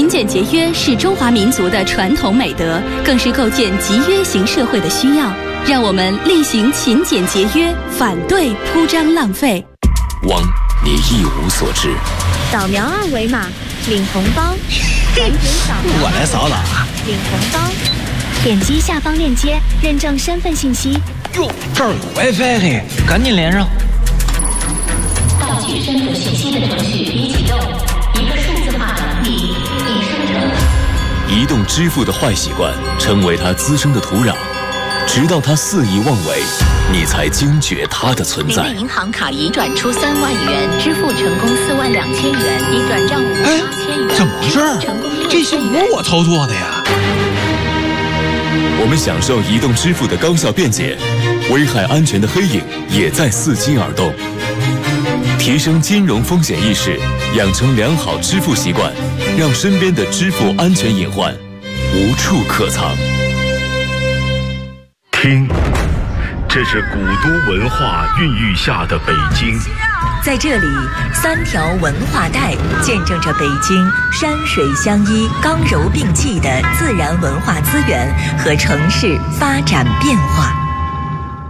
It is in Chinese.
勤俭节约是中华民族的传统美德，更是构建集约型社会的需要。让我们厉行勤俭节约，反对铺张浪费。 汪，你一无所知。 扫描二维码领红包，赶紧扫描我来扫扫领红包，点击下方链接认证身份信息。 哟，这儿有 WiFi 嘿，赶紧连上。 盗取身份信息的程序已启动，一个数字化的你已生成。 移动支付的坏习惯成为他滋生的土壤，直到他肆意妄为，你才惊觉它的存在。 您的银行卡已转出3万元，支付成功4万2000元，已转账5万8000元。 怎么回事？这些不是我操作的呀！ 我们享受移动支付的高效便捷，危害安全的黑影也在伺机而动。提升金融风险意识，养成良好支付习惯，让身边的支付安全隐患无处可藏。 听，这是古都文化孕育下的北京。 在这里，3条文化带见证着北京山水相依、刚柔并济的自然文化资源和城市发展变化。